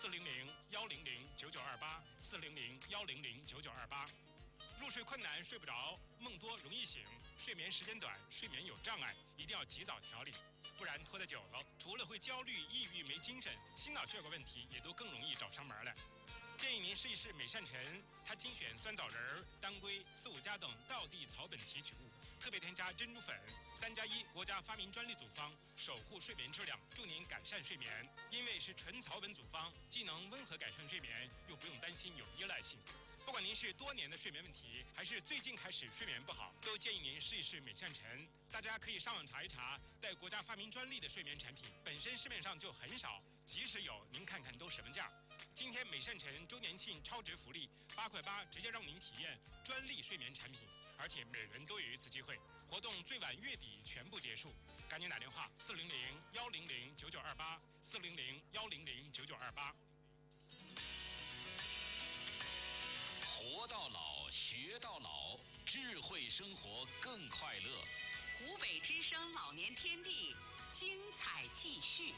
400-100-9928，400-100-9928。入睡困难睡不着，梦多容易醒，睡眠时间短，睡眠有障碍，一定要及早调理，不然拖得久了，除了会焦虑、抑郁、没精神，心脑血管问题也都更容易找上门来。建议您试一试美善臣，它精选酸枣仁、当归、刺五加等道地草本提取物，特别添加珍珠粉，3+1国家发明专利组方，守护睡眠质量，助您改善睡眠。因为是纯草本组方，既能温和改善睡眠，又不用担心有依赖性。不管您是多年的睡眠问题，还是最近开始睡眠不好，都建议您试一试美善臣。大家可以上网查一查，带国家发明专利的睡眠产品，本身市面上就很少，即使有，您看看都什么价。今天美善臣周年庆超值福利，8块8直接让您体验专利睡眠产品，而且每人都有一次机会，活动最晚月底全部结束，赶紧打电话400-100-9928，400-100-9928。 活到老，学到老，智慧生活更快乐。 湖北之声老年天地，精彩继续。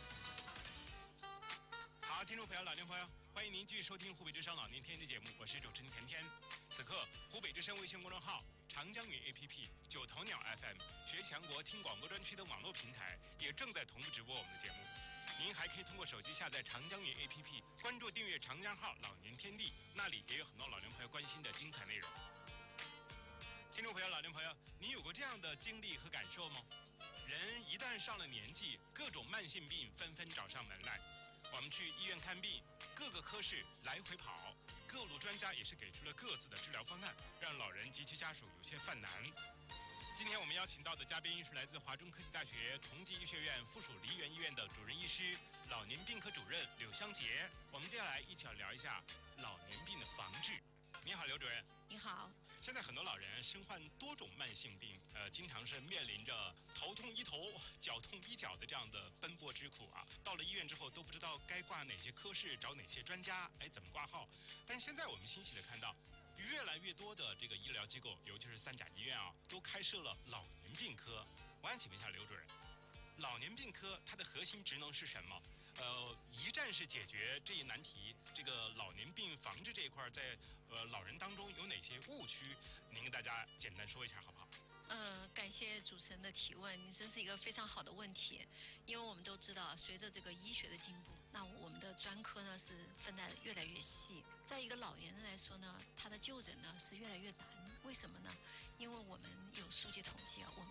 好，听众朋友、老年朋友，欢迎您继续收听湖北之声老年天地节目，我是主持人甜甜。此刻，湖北之声微信公众号、长江云 APP、九头鸟 FM、学强国听广播专区等网络平台也正在同步直播我们的节目。您还可以通过手机下载长江云 APP， 关注订阅长江号老年天地，那里也有很多老年朋友关心的精彩内容。听众朋友、老年朋友，您有过这样的经历和感受吗？人一旦上了年纪，各种慢性病纷纷找上门来。我们去医院看病，各个科室来回跑，各路专家也是给出了各自的治疗方案，让老人及其家属有些犯难。今天我们邀请到的嘉宾是来自华中科技大学同济医学院附属梨园医院的主任医师、老年病科主任柳香杰。我们接下来一起聊一下老年病的防治。你好，刘主任。 你好。 现在很多老人身患多种慢性病，经常是面临着头痛医头、脚痛医脚的这样的奔波之苦啊。到了医院之后，都不知道该挂哪些科室，找哪些专家，怎么挂号。但是现在我们欣喜的看到，越来越多的这个医疗机构，尤其是3甲医院啊，都开设了老年病科。我想请问一下刘主任，老年病科它的核心职能是什么？一站式解决这一难题，这个老年病防治这一块，在老人当中有哪些误区？您跟大家简单说一下好不好？ 感谢主持人的提问，你这是一个非常好的问题，因为我们都知道，随着这个医学的进步，那我们的专科呢是分得越来越细。在一个老年人来说呢，他的就诊呢是越来越难，为什么呢？因为我们有数据统计啊，我们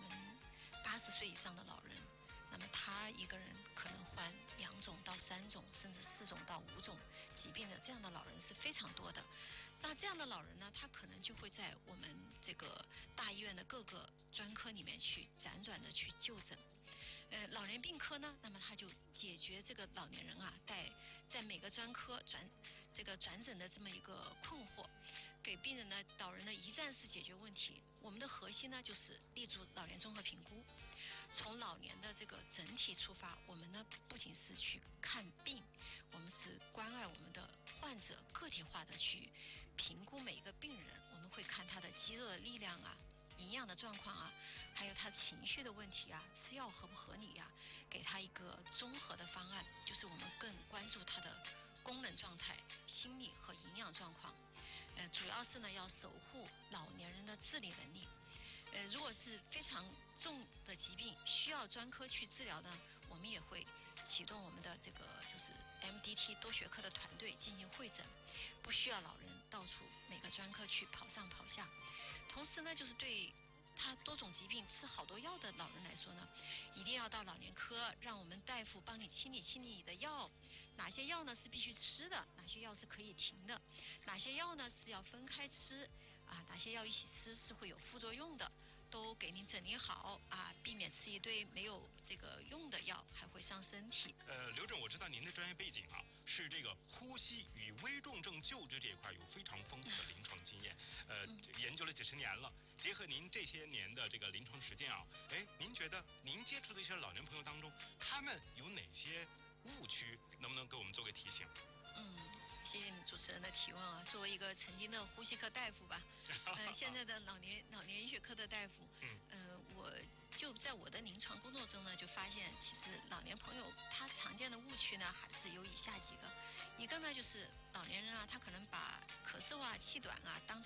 80岁以上的老人，那么他一个人可能患2种到3种，甚至4种到5种疾病的这样的老人是非常多的。那这样的老人呢，他可能就会在我们这个大医院的各个专科里面去辗转的去就诊。老年病科呢，那么他就解决这个老年人啊，在每个专科转诊的这么一个困惑，给病人呢、老人呢一站式解决问题。我们的核心呢，就是立足老年综合评估。从老年的这个整体出发，我们呢不仅是去看病，我们是关爱我们的患者，个体化的去评估每一个病人。我们会看他的肌肉的力量啊、营养的状况啊，还有他情绪的问题啊，吃药合不合理呀，给他一个综合的方案。就是我们更关注他的功能状态、心理和营养状况。主要是呢要守护老年人的自理能力。如果是非常重的疾病需要专科去治疗呢，我们也会启动我们的这个就是 MDT 多学科的团队进行会诊，不需要老人到处每个专科去跑上跑下。同时呢，就是对他多种疾病吃好多药的老人来说呢，一定要到老年科，让我们大夫帮你清理你的药，哪些药呢是必须吃的，哪些药是可以停的，哪些药呢是要分开吃啊，哪些药一起吃是会有副作用的，都给您整理好啊，避免吃一堆没有这个用的药，还会伤身体。 刘总，我知道您的专业背景啊，是这个呼吸与危重症救治这一块有非常丰富的临床经验，研究了几10年了。结合您这些年的这个临床实践啊，您觉得您接触的一些老年朋友当中，他们有哪些误区？能不能给我们做个提醒？ 谢谢你主持人的提问啊！作为一个曾经的呼吸科大夫吧，现在的老年医学科的大夫，我就在我的临床工作中呢，就发现其实老年朋友他常见的误区呢，还是有以下几个。 一个呢就是老年人啊，他可能把咳嗽啊、气短啊当